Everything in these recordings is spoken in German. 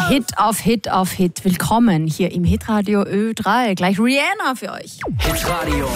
Hit auf Hit auf Hit. Willkommen hier im Hitradio Ö3. Gleich Rihanna für euch. Hitradio.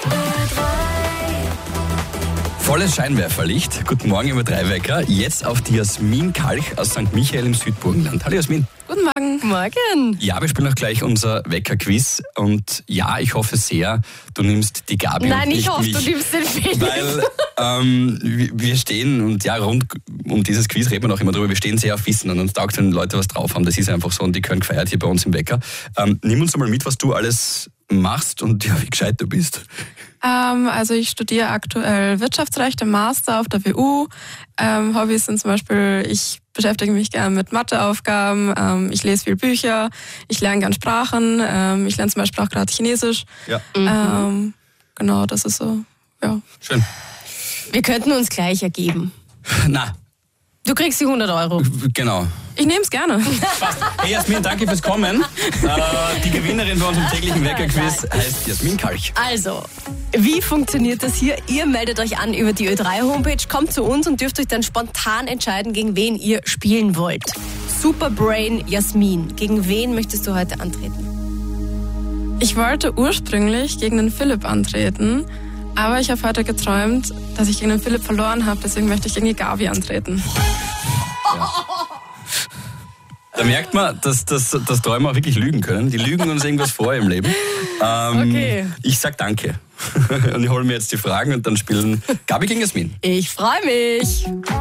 Volles Scheinwerferlicht. Guten Morgen über Wecker. Jetzt auf die Jasmin Kalch aus St. Michael im Südburgenland. Hallo Jasmin. Guten Morgen. Morgen. Ja, wir spielen auch gleich unser Wecker-Quiz. Und ja, ich hoffe sehr, du nimmst die Gabi Nein, und nicht ich hoffe, mich. du nimmst den Film. Weil wir stehen, und ja, rund um dieses Quiz reden wir noch immer drüber, wir stehen sehr auf Wissen und uns taugt, wenn Leute was drauf haben. Das ist einfach so und die können gefeiert hier bei uns im Wecker. Nimm uns mal mit, was du alles machst und ja, wie gescheit du bist. Also ich studiere aktuell Wirtschaftsrecht im Master auf der WU. Hobbys sind zum Beispiel, ich beschäftige mich gerne mit Matheaufgaben, ich lese viel Bücher, ich lerne gerne Sprachen, ich lerne zum Beispiel auch gerade Chinesisch. Ja. Genau, das ist so, ja. Schön. Wir könnten uns gleich ergeben. Na, Du kriegst die 100 Euro. genau. Ich nehme es gerne. Passt. Hey Jasmin, danke fürs Kommen. Die Gewinnerin bei unserem täglichen Wecker-Quiz heißt Jasmin Kalch. Also, wie funktioniert das hier? Ihr meldet euch an über die Ö3-Homepage, kommt zu uns und dürft euch dann spontan entscheiden, gegen wen ihr spielen wollt. Superbrain Jasmin, gegen wen möchtest du heute antreten? Ich wollte ursprünglich gegen den Philipp antreten, aber ich habe heute geträumt, dass ich gegen den Philipp verloren habe, deswegen möchte ich gegen die Gabi antreten. Da merkt man, dass Träumer auch wirklich lügen können. Die lügen uns irgendwas vor im Leben. Okay. Ich sag danke. Und ich hole mir jetzt die Fragen und dann spielen Gabi gegen Jasmin. Ich freue mich.